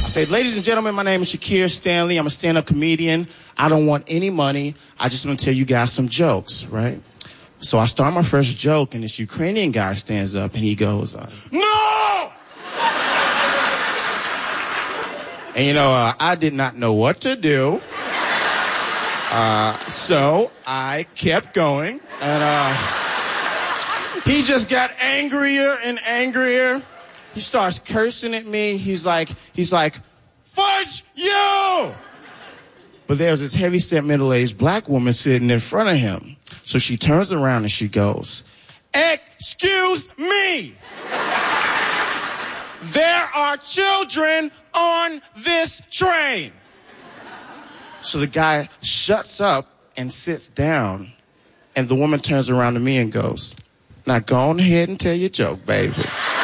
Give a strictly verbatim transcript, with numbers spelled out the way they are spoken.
Say, ladies and gentlemen, my name is Shakir Stanley. I'm a stand-up comedian. I don't want any money. I just want to tell you guys some jokes, right? So I start my first joke, and this Ukrainian guy stands up, and he goes, uh, no! And, you know, uh, I did not know what to do. Uh, so I kept going, and uh, he just got angrier and angrier. He starts cursing at me. He's like, he's like, fudge you! But there was this heavy-set, middle-aged black woman sitting in front of him. So she turns around and she goes, excuse me! There are children on this train. So the guy shuts up and sits down, and the woman turns around to me and goes, now go on ahead and tell your joke, baby.